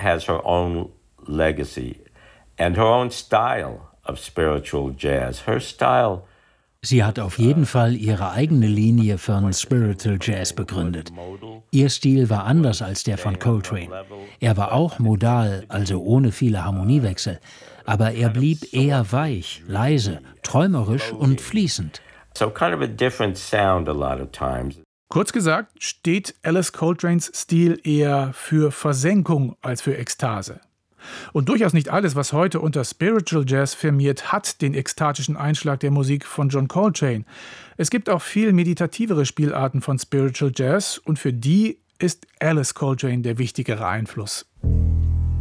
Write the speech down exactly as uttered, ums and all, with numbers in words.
has her own legacy and her own style of spiritual jazz. Her style. Sie hat auf jeden Fall ihre eigene Linie von Spiritual Jazz begründet. Ihr Stil war anders als der von Coltrane. Er war auch modal, also ohne viele Harmoniewechsel. Aber er blieb eher weich, leise, träumerisch und fließend. So kind of a different sound a lot of times. Kurz gesagt, steht Alice Coltranes Stil eher für Versenkung als für Ekstase. Und durchaus nicht alles, was heute unter Spiritual Jazz firmiert, hat den ekstatischen Einschlag der Musik von John Coltrane. Es gibt auch viel meditativere Spielarten von Spiritual Jazz und für die ist Alice Coltrane der wichtigere Einfluss.